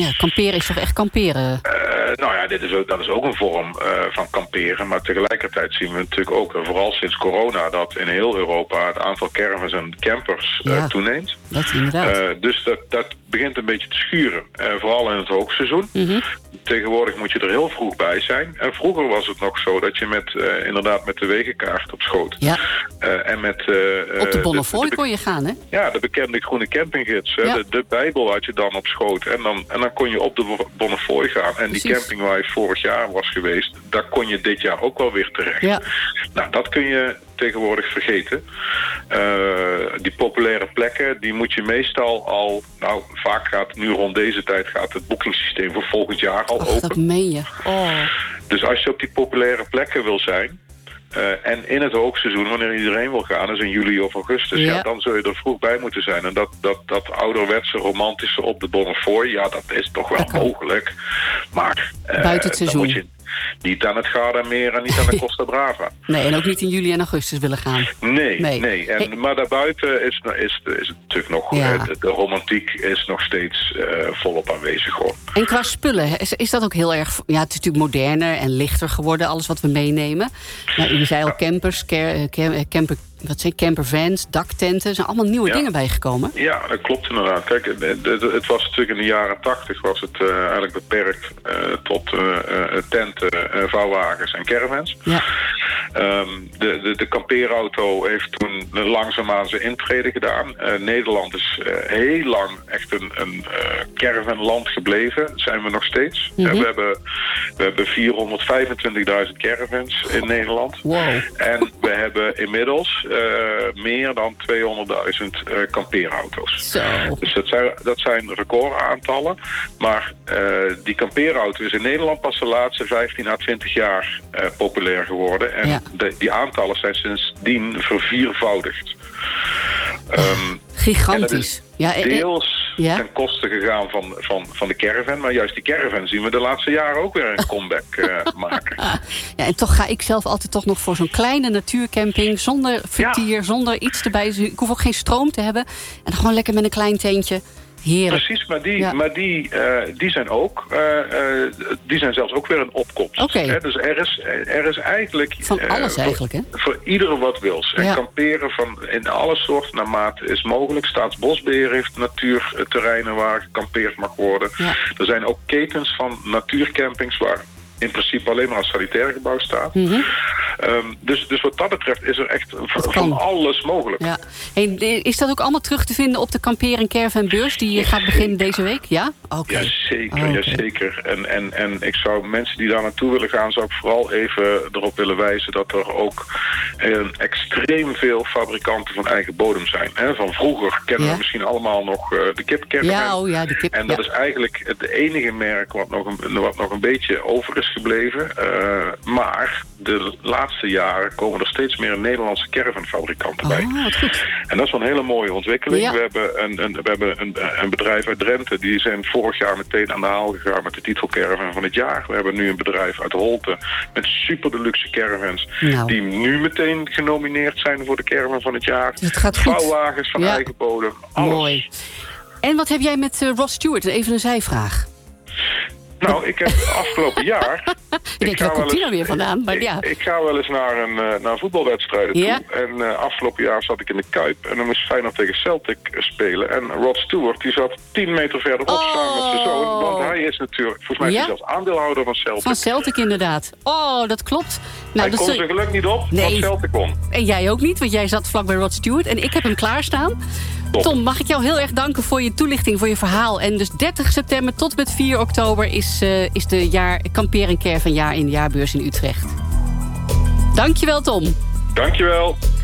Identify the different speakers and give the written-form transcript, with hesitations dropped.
Speaker 1: Ja, kamperen is toch echt kamperen?
Speaker 2: Dat is ook een vorm van kamperen. Maar tegelijkertijd zien we natuurlijk ook, vooral sinds corona, dat in heel Europa het aantal caravans en campers toeneemt.
Speaker 1: Dat inderdaad.
Speaker 2: Dus dat begint een beetje te schuren. Vooral in het hoogseizoen.
Speaker 1: Mm-hmm.
Speaker 2: Tegenwoordig moet je er heel vroeg bij zijn. En vroeger was het nog zo dat je inderdaad met de wegenkaart op schoot.
Speaker 1: Ja.
Speaker 2: En met...
Speaker 1: op de Bonnefoy kon je gaan, hè?
Speaker 2: Ja, de bekende groene campinggids. Ja. De Bijbel had je dan op schoot. En dan kon je op de Bonnefoy gaan. En
Speaker 1: Precies.
Speaker 2: Die camping waar je vorig jaar was geweest, daar kon je dit jaar ook wel weer terecht. Ja. Nou, dat kun je tegenwoordig vergeten. Die populaire plekken, die moet je meestal al... Nou, vaak gaat nu rond deze tijd gaat het boekingssysteem voor volgend jaar al open.
Speaker 1: Dat meen je. Oh.
Speaker 2: Dus als je op die populaire plekken wil zijn... en in het hoogseizoen, wanneer iedereen wil gaan, dus in juli of augustus, dan zul je er vroeg bij moeten zijn. En dat ouderwetse, romantische op de Bonnefoy, dat is toch wel mogelijk. Maar
Speaker 1: buiten het seizoen.
Speaker 2: Dan moet je niet aan het Gardameer en niet aan de Costa Brava.
Speaker 1: Nee, en ook niet in juli en augustus willen gaan.
Speaker 2: Nee. Maar daarbuiten is het natuurlijk nog... De romantiek is nog steeds volop aanwezig, hoor.
Speaker 1: En qua spullen, is dat ook heel erg... Ja, het is natuurlijk moderner en lichter geworden, alles wat we meenemen. Nou, je zei al campers, campervans, daktenten. zijn allemaal nieuwe dingen bijgekomen. Ja,
Speaker 2: dat klopt inderdaad. Kijk, het was natuurlijk in de jaren 80 was het eigenlijk beperkt tot tenten, vouwwagens en caravans. Ja. De kampeerauto heeft toen langzaamaan zijn intrede gedaan. Nederland is heel lang echt een caravanland gebleven. Dat zijn we nog steeds. Mm-hmm. We hebben 425.000 caravans in Nederland.
Speaker 1: Wow.
Speaker 2: En we hebben inmiddels meer dan 200.000 kampeerauto's.
Speaker 1: Zo.
Speaker 2: Dus dat zijn recordaantallen. Maar die kampeerauto is in Nederland pas de laatste 15 à 20 jaar populair geworden. En die aantallen zijn sindsdien verviervoudigd.
Speaker 1: Gigantisch.
Speaker 2: Deels ten koste gegaan van de caravan. Maar juist die caravan zien we de laatste jaren ook weer een comeback maken.
Speaker 1: Ja, en toch ga ik zelf altijd toch nog voor zo'n kleine natuurcamping. Zonder vertier, zonder iets erbij. Dus ik hoef ook geen stroom te hebben. En gewoon lekker met een klein tentje. Heerlijk.
Speaker 2: Precies, maar die zijn ook... die zijn zelfs ook weer een opkomst.
Speaker 1: Okay.
Speaker 2: Dus er is eigenlijk...
Speaker 1: Van alles eigenlijk, hè?
Speaker 2: Voor ieder wat wils. En kamperen in alle soorten naar mate is mogelijk. Staatsbosbeheer heeft natuurterreinen waar gekampeerd mag worden. Ja. Er zijn ook ketens van natuurcampings waar in principe alleen maar een sanitair gebouw staat. Mm-hmm. Dus wat dat betreft is er echt van alles mogelijk.
Speaker 1: Ja. Hey, is dat ook allemaal terug te vinden op de kampeer- en caravanbeurs die gaat beginnen deze week? Ja? Okay.
Speaker 2: Jazeker. En ik zou mensen die daar naartoe willen gaan, zou ik vooral even erop willen wijzen dat er ook extreem veel fabrikanten van eigen bodem zijn. Van vroeger kennen we misschien allemaal nog de kipcaravan.
Speaker 1: Ja, de kip.
Speaker 2: En dat is eigenlijk het enige merk wat nog een beetje over is gebleven. Maar de laatste jaren komen er steeds meer Nederlandse caravanfabrikanten bij.
Speaker 1: Wat goed.
Speaker 2: En dat is wel een hele mooie ontwikkeling.
Speaker 1: Ja.
Speaker 2: We hebben een bedrijf uit Drenthe, die zijn vorig jaar meteen aan de haal gegaan met de titel Caravan van het jaar. We hebben nu een bedrijf uit Holte met super deluxe caravans, die nu meteen genomineerd zijn voor de Caravan van het jaar.
Speaker 1: Het gaat goed.
Speaker 2: Vouwwagens van eigen bodem, alles.
Speaker 1: Mooi. En wat heb jij met Ross Stewart? Even een zijvraag.
Speaker 2: Nou, ik heb afgelopen jaar...
Speaker 1: Waar komt hij nou weer vandaan? Maar
Speaker 2: ik ga wel eens naar voetbalwedstrijden toe. En afgelopen jaar zat ik in de Kuip. En dan moest Feyenoord tegen Celtic spelen. En Rod Stewart die zat 10 meter verderop samen met zijn zoon. Want hij is natuurlijk, volgens mij is hij zelfs aandeelhouder van Celtic.
Speaker 1: Van Celtic inderdaad. Oh, dat klopt.
Speaker 2: Nou, hij kon zijn geluk niet op, want Celtic won.
Speaker 1: En jij ook niet, want jij zat vlak bij Rod Stewart. En ik heb hem klaarstaan. Tom, mag ik jou heel erg danken voor je toelichting, voor je verhaal. En dus 30 september tot met 4 oktober is de kampeer- en caravan jaar in de jaarbeurs in Utrecht. Dankjewel, Tom.
Speaker 2: Dankjewel.